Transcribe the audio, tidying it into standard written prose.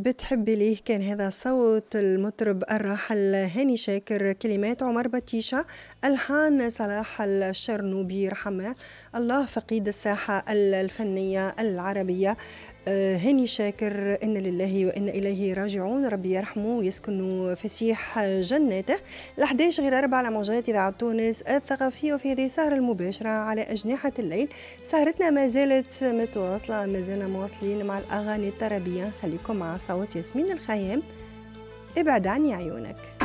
بتحبي ليه. كان هذا صوت المطرب الراحل هاني شاكر، كلمات عمر بطيشة، ألحان صلاح الشرنوبي رحمه الله، فقيد الساحة الفنية العربية. هاني شاكر إن لله وإن إليه راجعون، ربي يرحمه ويسكن فسيح جناته. ل11 غير 4 على موجات إذاعة تونس الثقافية، وفي هذه السهرة المباشرة على أجنحة الليل. سهرتنا ما زالت متواصلة، ما زلنا مواصلين مع الأغاني الطربية. خليكم مع صوت ياسمين الخيام، ابعد عني عيونك.